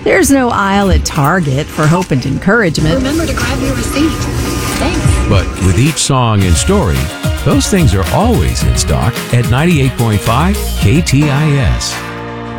There's no aisle at Target for hope and encouragement. Remember to grab your receipt. Thanks. But with each song and story, those things are always in stock at 98.5 KTIS.